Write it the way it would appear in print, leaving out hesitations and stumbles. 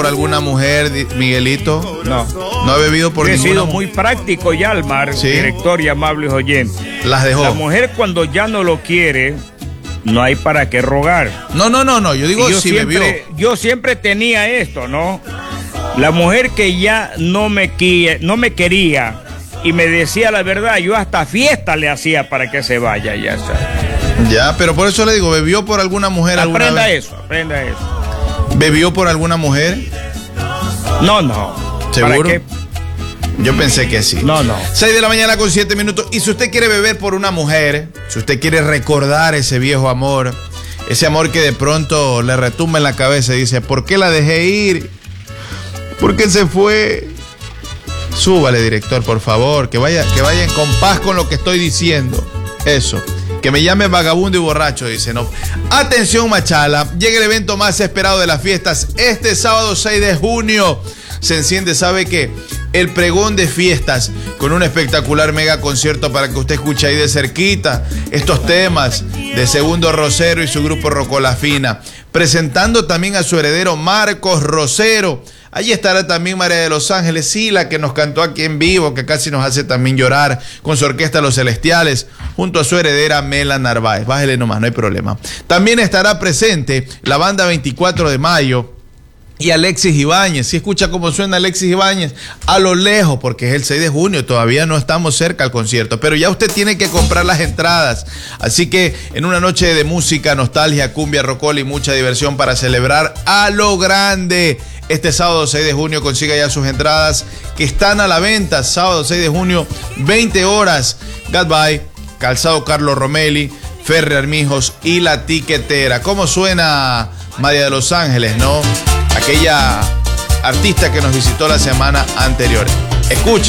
por alguna mujer, Miguelito? No. No he bebido por Yo he ninguna sido mujer. muy práctico, Yalmar, Sí. director y amables oyentes. Las dejó. La mujer cuando ya no lo quiere, no hay para qué rogar. No. Yo digo Y si bebió. yo siempre tenía esto, ¿no? La mujer que ya no me quería y me decía la verdad, yo hasta fiesta le hacía para que se vaya, ya está. Ya, pero por eso le digo, ¿bebió por alguna mujer alguna Aprenda vez? aprenda eso. ¿Bebió por alguna mujer? No. ¿Seguro? ¿Para qué? Yo pensé que sí. No. 6 de la mañana con 7 minutos. Y si usted quiere beber por una mujer, si usted quiere recordar ese viejo amor, ese amor que de pronto le retumba en la cabeza y dice, ¿por qué la dejé ir? ¿Por qué se fue? Súbale, director, por favor, que vaya en compás con lo que estoy diciendo. Eso. Que me llame vagabundo y borracho, dice, no. Atención, Machala, llega el evento más esperado de las fiestas. Este sábado 6 de junio se enciende, ¿sabe qué? El pregón de fiestas con un espectacular mega concierto para que usted escuche ahí de cerquita estos temas de Segundo Rosero y su grupo Rocola Fina. Presentando también a su heredero Marcos Rosero. Allí estará también María de los Ángeles, sí, la que nos cantó aquí en vivo, que casi nos hace también llorar, con su orquesta Los Celestiales, junto a su heredera Mela Narváez. Bájele nomás, no hay problema. También estará presente la banda 24 de Mayo y Alexis Ibáñez. Si escucha cómo suena Alexis Ibáñez, a lo lejos, porque es el 6 de junio, todavía no estamos cerca al concierto, pero ya usted tiene que comprar las entradas. Así que en una noche de música, nostalgia, cumbia, rocola y mucha diversión para celebrar a lo grande. Este sábado 6 de junio consiga ya sus entradas que están a la venta. Sábado 6 de junio, 20 horas. Goodbye, Calzado Carlos Romelli, Ferre Armijos y La Tiquetera. ¿Cómo suena María de los Ángeles, no? Aquella artista que nos visitó la semana anterior. Escuche.